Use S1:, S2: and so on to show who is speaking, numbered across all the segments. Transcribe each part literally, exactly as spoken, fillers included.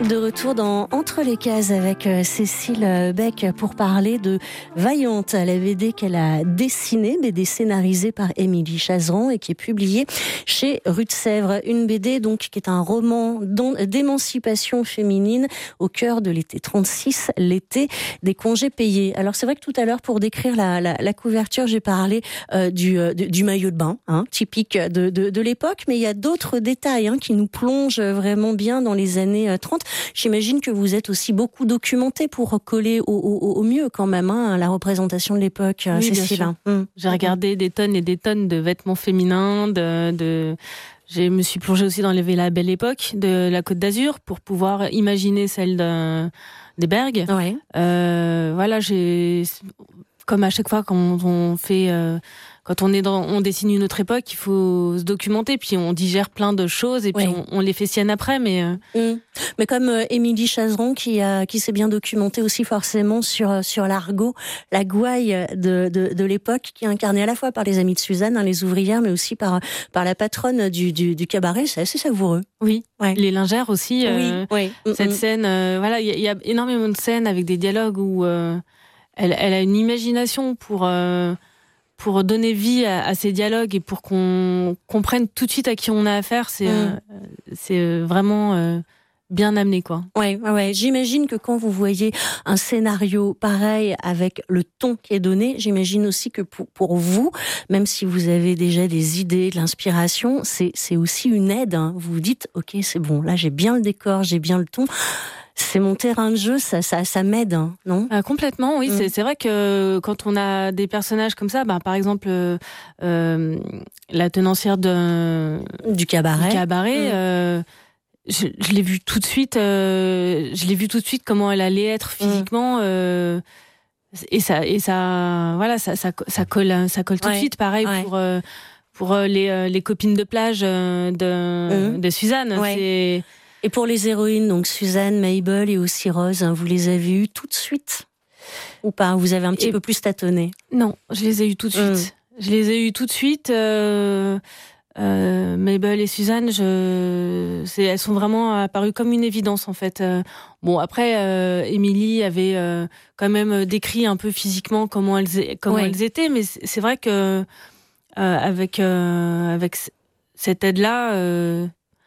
S1: De retour dans Entre les cases avec Cécile Beck pour parler de Vaillante, la B D qu'elle a dessinée, B D scénarisée par Émilie Chazeran et qui est publiée chez Rue de Sèvres. Une B D donc qui est un roman d'émancipation féminine au cœur de l'été trente-six, l'été des congés payés. Alors c'est vrai que tout à l'heure pour décrire la, la, la couverture, j'ai parlé euh, du, euh, du, du maillot de bain, hein, typique de, de, de l'époque, mais il y a d'autres détails hein, qui nous plongent vraiment bien dans les années trente. J'imagine que vous êtes aussi beaucoup documenté pour coller au, au, au mieux quand même hein, la représentation de l'époque,
S2: oui,
S1: Cécile.
S2: Mmh. J'ai regardé des tonnes et des tonnes de vêtements féminins, de, de... je me suis plongée aussi dans les La Belle Époque de la Côte d'Azur pour pouvoir imaginer celle de, des Bergues.
S1: Ouais.
S2: Euh, voilà, j'ai comme à chaque fois quand on fait euh, quand on est dans, on dessine une autre époque, il faut se documenter, puis on digère plein de choses et puis ouais. on, on les fait siennes après. Mais
S1: euh... mmh. mais comme euh, Émilie Chazeran qui a qui s'est bien documentée aussi forcément sur sur l'argot, la gouaille de, de de l'époque, qui est incarnée à la fois par les amies de Suzanne, hein, les ouvrières, mais aussi par par la patronne du du, du cabaret. C'est assez savoureux.
S2: Oui,
S1: ouais.
S2: Les lingères aussi.
S1: Oui,
S2: euh,
S1: oui.
S2: Cette
S1: mmh.
S2: scène, euh, voilà, il y, y a énormément de scènes avec des dialogues où euh, elle elle a une imagination pour euh, pour donner vie à, à ces dialogues et pour qu'on comprenne tout de suite à qui on a affaire. C'est, mmh. euh, c'est vraiment euh, bien amené, quoi.
S1: Ouais, ouais. J'imagine que quand vous voyez un scénario pareil avec le ton qui est donné, j'imagine aussi que pour, pour vous, même si vous avez déjà des idées, de l'inspiration, c'est, c'est aussi une aide. Hein. Vous vous dites, ok, c'est bon, là j'ai bien le décor, j'ai bien le ton. C'est mon terrain de jeu, ça, ça, ça m'aide, hein, non ?
S2: Ah, complètement, oui. Mmh. C'est, c'est vrai que quand on a des personnages comme ça, bah, par exemple, euh, euh, la tenancière de,
S1: du cabaret,
S2: du cabaret
S1: mmh.
S2: euh, je, je l'ai vu tout de suite. Euh, je l'ai vu tout de suite comment elle allait être physiquement. Mmh. Euh, et ça, et ça, voilà, ça, ça, ça colle, ça colle tout
S1: ouais.
S2: de suite. Pareil ouais. pour euh, pour les les copines de plage de mmh. de Suzanne.
S1: Ouais.
S2: C'est
S1: Et pour les héroïnes, donc Suzanne, Mabel et aussi Rose, hein, vous les avez eues tout de suite ou pas ? Vous avez un petit et... peu plus tâtonné ?
S2: Non, je les ai eues tout de suite. Mmh. Je les ai eues tout de suite. Euh, euh, Mabel et Suzanne, je... c'est, elles sont vraiment apparues comme une évidence en fait. Euh, bon après, euh, Émilie avait euh, quand même décrit un peu physiquement comment elles, comment ouais. elles étaient, mais c'est, c'est vrai que euh, avec euh, avec cette aide-là. Euh,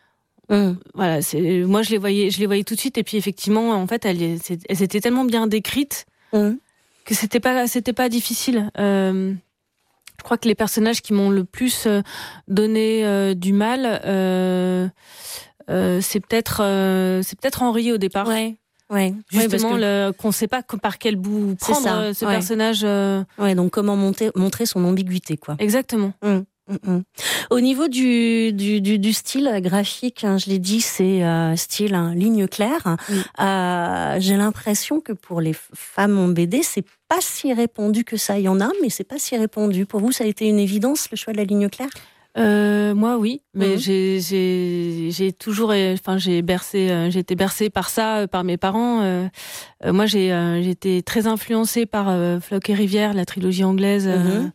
S2: Mmh. Voilà, c'est moi je les voyais, je les voyais tout de suite et puis effectivement en fait elles, elles étaient tellement bien décrites mmh. que c'était pas c'était pas difficile. Euh, je crois que les personnages qui m'ont le plus donné euh, du mal, euh, euh, c'est peut-être euh, c'est peut-être Henri au départ.
S1: Ouais. Ouais.
S2: Justement,
S1: ouais,
S2: que... le, qu'on ne sait pas par quel bout prendre ça. ce ouais. personnage. Euh...
S1: Ouais, donc comment monter, montrer son ambiguïté, quoi.
S2: Exactement.
S1: Mmh. Mmh. Au niveau du, du, du, du style graphique, hein, je l'ai dit, c'est euh, style hein, ligne claire. Mmh. Euh, j'ai l'impression que pour les femmes en B D, c'est pas si répandu que ça. Il y en a, mais c'est pas si répandu. Pour vous, ça a été une évidence, le choix de la ligne claire ?
S2: Euh, moi, oui, mais mmh. j'ai, j'ai, j'ai toujours, enfin, j'ai bercé, euh, j'ai été bercée par ça, euh, par mes parents. Euh, euh, moi, j'ai, euh, j'ai été très influencée par euh, Flock et Rivière, la trilogie anglaise. Euh, mmh.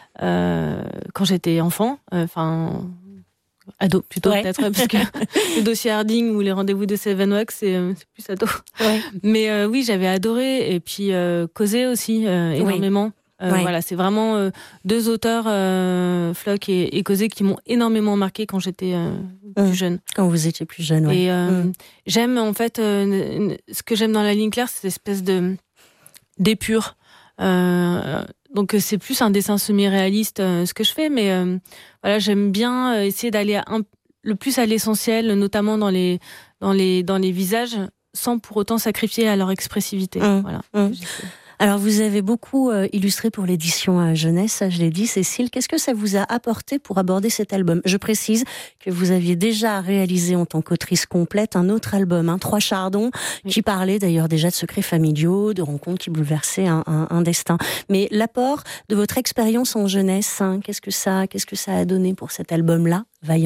S2: Euh, quand j'étais enfant, enfin euh, ado plutôt ouais. peut-être, parce que le dossier Harding ou les rendez-vous de Seven Wax, c'est, c'est plus ado. Ouais. Mais euh, oui, j'avais adoré, et puis euh, Cosé aussi euh, énormément. Oui. Euh, ouais. Voilà, c'est vraiment euh, deux auteurs, euh, Flock et, et Cosé, qui m'ont énormément marqué quand j'étais euh, plus mmh. jeune.
S1: Quand vous étiez plus jeune, oui.
S2: Et euh, mmh. j'aime en fait, euh, ce que j'aime dans la ligne claire, c'est cette espèce de d'épure. Euh, Donc c'est plus un dessin semi-réaliste euh, ce que je fais, mais euh, voilà, j'aime bien euh, essayer d'aller un, le plus à l'essentiel, notamment dans les dans les dans les visages, sans pour autant sacrifier à leur expressivité. Mmh. Voilà.
S1: Mmh. Alors vous avez beaucoup euh, illustré pour l'édition euh, jeunesse, ça je l'ai dit, Cécile. Qu'est-ce que ça vous a apporté pour aborder cet album ? Je précise que vous aviez déjà réalisé en tant qu'autrice complète un autre album, hein, Trois Chardons, oui. qui parlait d'ailleurs déjà de secrets familiaux, de rencontres qui bouleversaient un, un, un destin. Mais l'apport de votre expérience en jeunesse, hein, qu'est-ce que ça, qu'est-ce que ça a donné pour cet album-là, Vaillante ?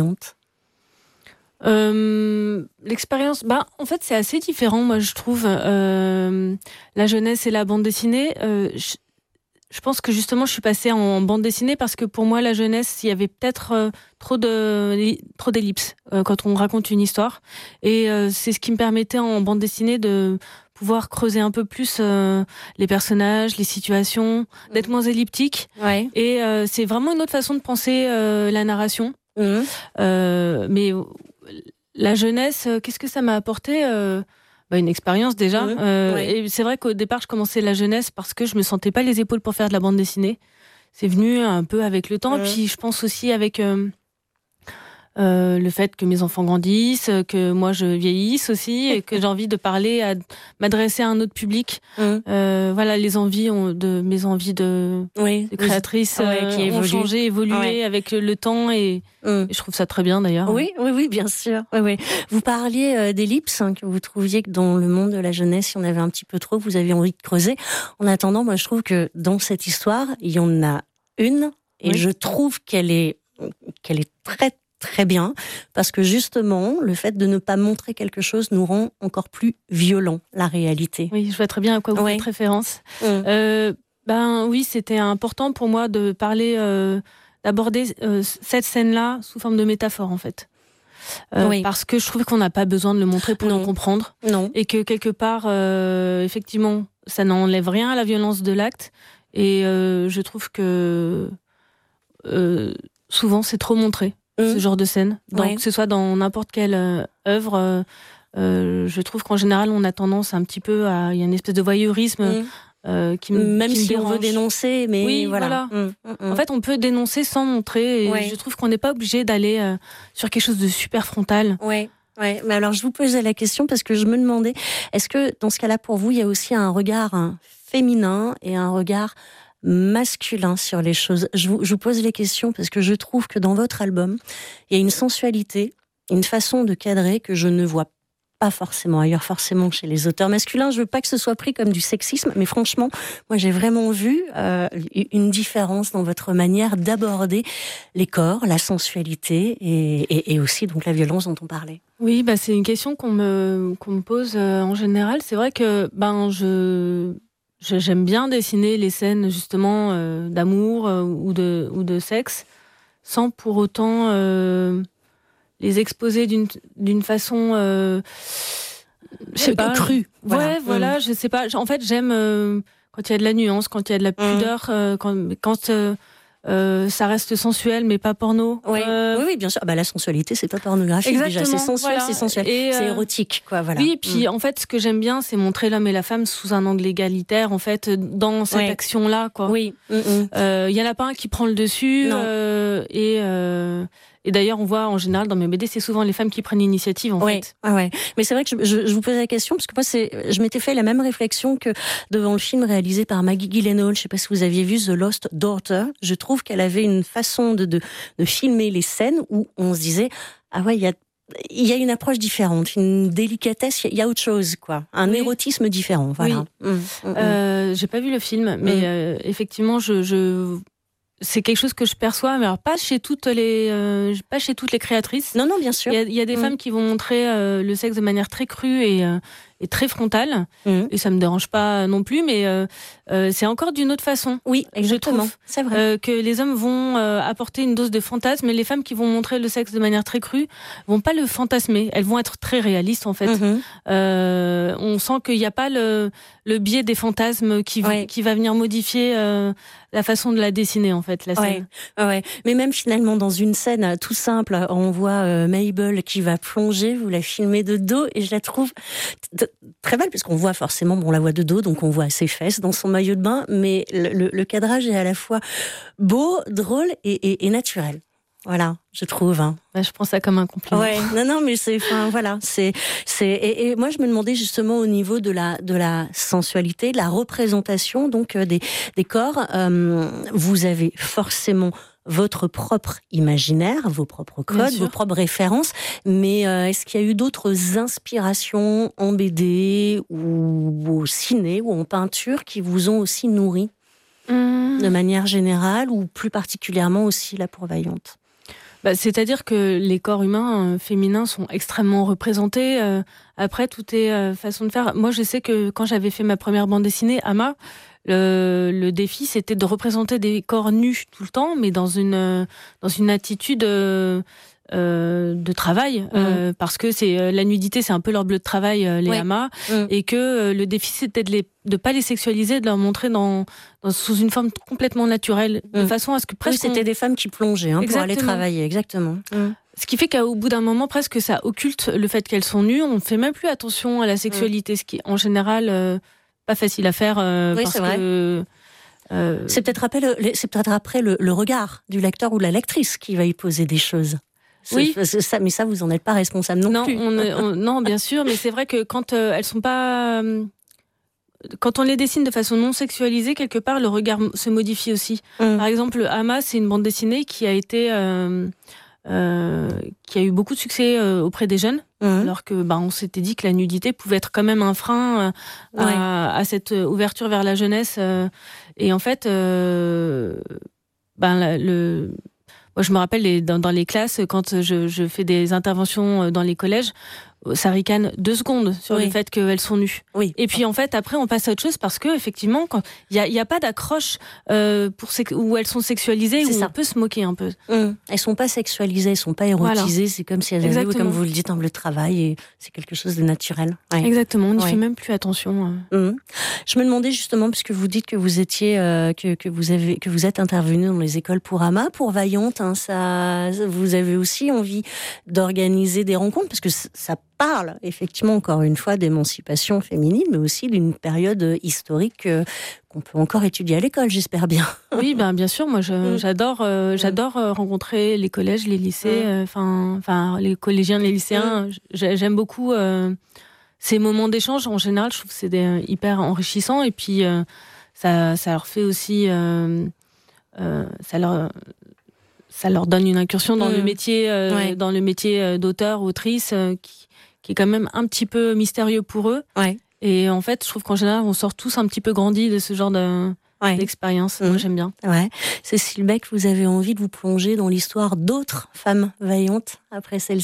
S2: Euh, l'expérience, bah, en fait, c'est assez différent, moi, je trouve. Euh, la jeunesse et la bande dessinée, euh, je, je pense que justement, je suis passée en bande dessinée parce que pour moi, la jeunesse, il y avait peut-être euh, trop de trop d'ellipses euh, quand on raconte une histoire. Et euh, c'est ce qui me permettait en bande dessinée de pouvoir creuser un peu plus euh, les personnages, les situations, d'être moins elliptique.
S1: Ouais.
S2: Et euh, c'est vraiment une autre façon de penser euh, la narration. Mmh. Euh, mais la jeunesse, qu'est-ce que ça m'a apporté euh, bah une expérience déjà. Mmh. Euh, ouais. Et c'est vrai qu'au départ, je commençais la jeunesse parce que je me sentais pas les épaules pour faire de la bande dessinée. C'est venu un peu avec le temps. Mmh. Puis je pense aussi avec euh, euh, le fait que mes enfants grandissent, que moi je vieillisse aussi, et que j'ai envie de parler, à m'adresser à un autre public. Mmh. Euh, voilà, les envies ont, de mes envies de, oui. de créatrice ouais, qui euh, ont changé, évolué ouais. avec le temps et, mmh. et je trouve ça très bien d'ailleurs.
S1: Oui, oui, oui, bien sûr. Oui, oui. Vous parliez euh, d'ellipses, hein, que vous trouviez que dans le monde de la jeunesse, il y en avait un petit peu trop, vous aviez envie de creuser. En attendant, moi je trouve que dans cette histoire, il y en a une et oui. je trouve qu'elle est, qu'elle est très très bien, parce que justement, le fait de ne pas montrer quelque chose nous rend encore plus violent, la réalité.
S2: Oui, je vois très bien à quoi vous ouais. faites référence. Mmh. Euh, ben oui, c'était important pour moi de parler, euh, d'aborder euh, cette scène-là sous forme de métaphore, en fait. Euh, oui. Parce que je trouvais qu'on n'a pas besoin de le montrer pour non. le comprendre.
S1: Non.
S2: Et que quelque part, euh, effectivement, ça n'enlève rien à la violence de l'acte. Et euh, je trouve que euh, souvent, c'est trop montré. Ce genre de scène, donc ouais. que ce soit dans n'importe quelle euh, œuvre, euh, euh, je trouve qu'en général on a tendance un petit peu à, il y a une espèce de voyeurisme mmh. euh, qui me
S1: même
S2: qui
S1: si
S2: me
S1: on veut dénoncer, mais
S2: oui,
S1: voilà.
S2: voilà. Mmh. Mmh. En fait, on peut dénoncer sans montrer. Et ouais. je trouve qu'on n'est pas obligé d'aller euh, sur quelque chose de super frontal.
S1: Ouais. Ouais, mais alors je vous posais la question parce que je me demandais, est-ce que dans ce cas-là pour vous, il y a aussi un regard hein, féminin et un regard masculin sur les choses. Je vous, je vous pose les questions parce que je trouve que dans votre album, il y a une sensualité, une façon de cadrer que je ne vois pas forcément ailleurs, forcément chez les auteurs masculins. Je veux pas que ce soit pris comme du sexisme, mais franchement, moi j'ai vraiment vu euh, une différence dans votre manière d'aborder les corps, la sensualité et, et, et aussi donc la violence dont on parlait.
S2: Oui, bah c'est une question qu'on me qu'on me pose euh, en général. C'est vrai que ben je J'aime bien dessiner les scènes justement euh, d'amour euh, ou de ou de sexe, sans pour autant euh, les exposer d'une d'une façon, euh, je sais pas,
S1: crue.
S2: Voilà. Ouais, voilà, mmh. je sais pas. En fait, j'aime euh, quand il y a de la nuance, quand il y a de la pudeur, mmh. euh, quand quand euh, Euh, ça reste sensuel, mais pas porno.
S1: Oui,
S2: euh...
S1: oui, oui, bien sûr. Bah, la sensualité, c'est pas pornographique. Exactement, déjà, c'est sensuel, voilà. c'est sensuel, et c'est euh... érotique, quoi. Voilà.
S2: Oui, et puis mmh. en fait, ce que j'aime bien, c'est montrer l'homme et la femme sous un angle égalitaire, en fait, dans cette ouais. action-là, quoi.
S1: Oui. Il
S2: mmh. euh, y en a pas un qui prend le dessus. Euh, et euh... Et d'ailleurs, on voit en général dans mes B D, c'est souvent les femmes qui prennent l'initiative, en
S1: ouais,
S2: fait.
S1: Ouais, ouais. Mais c'est vrai que je, je, je vous posais la question parce que moi, c'est, je m'étais fait la même réflexion que devant le film réalisé par Maggie Gyllenhaal. Je sais pas si vous aviez vu The Lost Daughter. Je trouve qu'elle avait une façon de, de, de filmer les scènes où on se disait, ah ouais, il y a il y a une approche différente, une délicatesse, il y a autre chose, quoi. Un oui. érotisme différent, voilà.
S2: Oui. Mmh, mmh, euh, j'ai pas vu le film, mais mmh. euh, effectivement, je, je, c'est quelque chose que je perçois, mais alors pas chez toutes les, euh, pas chez toutes les créatrices.
S1: Non, non, bien sûr.
S2: Il y a, il y a des mmh. femmes qui vont montrer euh, le sexe de manière très crue et, euh, et très frontale, mmh. et ça me dérange pas non plus, mais euh, euh, c'est encore d'une autre façon.
S1: Oui, exactement.
S2: Je trouve,
S1: c'est vrai.
S2: Euh, que les hommes vont euh, apporter une dose de fantasme, mais les femmes qui vont montrer le sexe de manière très crue vont pas le fantasmer. Elles vont être très réalistes en fait. Mmh. Euh, on sent qu'il n'y a pas le, le biais des fantasmes qui, ouais. qui va venir modifier euh, la façon de la dessiner en fait, la scène.
S1: Ouais. Ouais. Mais même finalement dans une scène tout simple, on voit euh, Mabel qui va plonger, vous la filmez de dos et je la trouve t- très belle parce qu'on voit forcément, bon, on la voit de dos, donc on voit ses fesses dans son maillot de bain, mais le, le, le cadrage est à la fois beau, drôle et, et, et naturel. Voilà, je trouve. Hein.
S2: Bah, je prends ça comme un compliment.
S1: Ouais, non, non, mais c'est, enfin, voilà, c'est, c'est, et, et moi je me demandais justement au niveau de la, de la sensualité, de la représentation, donc euh, des, des corps. Euh, vous avez forcément votre propre imaginaire, vos propres codes, vos propres références, mais euh, est-ce qu'il y a eu d'autres inspirations en B D ou au ciné ou en peinture qui vous ont aussi nourri mmh. de manière générale ou plus particulièrement aussi là pour Vaillante?
S2: Bah, c'est-à-dire que les corps humains euh, féminins sont extrêmement représentés. Euh, après, tout est euh, façon de faire. Moi, je sais que quand j'avais fait ma première bande dessinée, Ama, le, le défi, c'était de représenter des corps nus tout le temps, mais dans une, dans une attitude euh, euh, de travail, mmh. euh, parce que c'est la nudité, c'est un peu leur bleu de travail, euh, les ouais. amas, mmh. et que euh, le défi, c'était de les de pas les sexualiser, de leur montrer dans, dans sous une forme complètement naturelle, mmh. de façon à ce que presque
S1: oui, c'était on... des femmes qui plongeaient hein, pour aller travailler, exactement. Mmh.
S2: Ce qui fait qu'au bout d'un moment, presque, ça occulte le fait qu'elles sont nues. On ne fait même plus attention à la sexualité, mmh. ce qui est en général euh, pas facile à faire. Euh,
S1: oui,
S2: parce
S1: c'est vrai.
S2: Que,
S1: euh... c'est peut-être après, le, c'est peut-être après le, le regard du lecteur ou de la lectrice qui va y poser des choses. C'est,
S2: oui,
S1: c'est ça, mais ça, vous n'en êtes pas responsable non,
S2: non
S1: plus.
S2: On, on, non, bien sûr, mais c'est vrai que quand euh, elles sont pas... Euh, quand on les dessine de façon non sexualisée, quelque part, le regard se modifie aussi. Mmh. Par exemple, Ama, c'est une bande dessinée qui a été... Euh, Euh, qui a eu beaucoup de succès euh, auprès des jeunes, mmh. alors que bah, on s'était dit que la nudité pouvait être quand même un frein euh, ouais. à, à cette ouverture vers la jeunesse. Euh, et en fait, euh, ben, la, le, moi je me rappelle les, dans, dans les classes, quand je, je fais des interventions dans les collèges, ça ricane deux secondes sur oui. le fait qu'elles sont nues.
S1: Oui.
S2: Et puis en fait, après, on passe à autre chose parce que effectivement, quand il y a, y a pas d'accroche euh, pour sex- où elles sont sexualisées, c'est où ça. On peut se moquer un peu.
S1: Mmh. Elles sont pas sexualisées, elles sont pas érotisées. Voilà. C'est comme si elles avaient, comme vous le dites, un bleu travail et c'est quelque chose de naturel.
S2: Ouais. Exactement. On n'y ouais. fait même plus attention.
S1: Mmh. Je me demandais justement, puisque vous dites que vous étiez, euh, que, que vous avez, que vous êtes intervenu dans les écoles pour Ama, pour Vaillante, hein, ça, vous avez aussi envie d'organiser des rencontres parce que ça parle effectivement encore une fois d'émancipation féminine, mais aussi d'une période historique euh, qu'on peut encore étudier à l'école, j'espère bien.
S2: Oui, ben bien sûr. Moi, je, mmh. j'adore, euh, mmh. j'adore rencontrer les collèges, les lycées, enfin, mmh. euh, enfin les collégiens, les lycéens. Mmh. J'aime beaucoup euh, ces moments d'échange. En général, je trouve que c'est des, hyper enrichissant, et puis euh, ça, ça leur fait aussi, euh, euh, ça leur ça leur donne une incursion dans mmh. le métier, euh, ouais. dans le métier d'auteur, autrice, euh, qui qui est quand même un petit peu mystérieux pour eux.
S1: Ouais.
S2: Et en fait, je trouve qu'en général, on sort tous un petit peu grandis de ce genre de, ouais. d'expérience. Mmh. Moi, j'aime bien.
S1: Ouais. Cécile Beck, vous avez envie de vous plonger dans l'histoire d'autres femmes vaillantes après celle-ci ?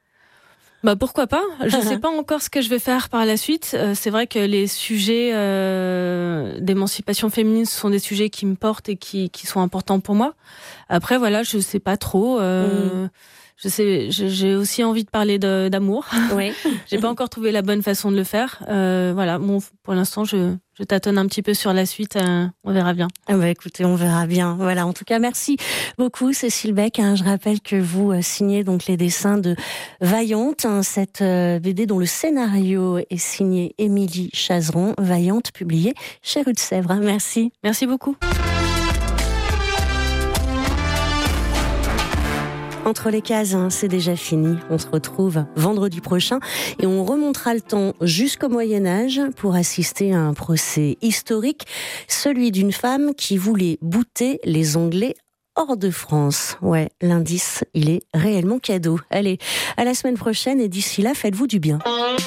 S2: Bah, pourquoi pas ? Je ne sais pas encore ce que je vais faire par la suite. Euh, c'est vrai que les sujets euh, d'émancipation féminine, ce sont des sujets qui me portent et qui, qui sont importants pour moi. Après, voilà, je ne sais pas trop... Euh, mmh. Je sais, j'ai aussi envie de parler de, d'amour.
S1: Oui.
S2: J'ai pas encore trouvé la bonne façon de le faire. Euh, voilà, bon, pour l'instant, je, je tâtonne un petit peu sur la suite. Euh, on verra bien.
S1: Ah bah écoutez, on verra bien. Voilà. En tout cas, merci beaucoup, Cécile Beck. Hein, je rappelle que vous euh, signez donc les dessins de Vaillante, hein, cette euh, B D dont le scénario est signé Émilie Chazeron. Vaillante, publiée chez Rue de Sèvres. Merci.
S2: Merci beaucoup.
S1: Entre les cases, hein, c'est déjà fini. On se retrouve vendredi prochain et on remontera le temps jusqu'au Moyen-Âge pour assister à un procès historique, celui d'une femme qui voulait bouter les Anglais hors de France. Ouais, l'indice, il est réellement cadeau. Allez, à la semaine prochaine et d'ici là, faites-vous du bien.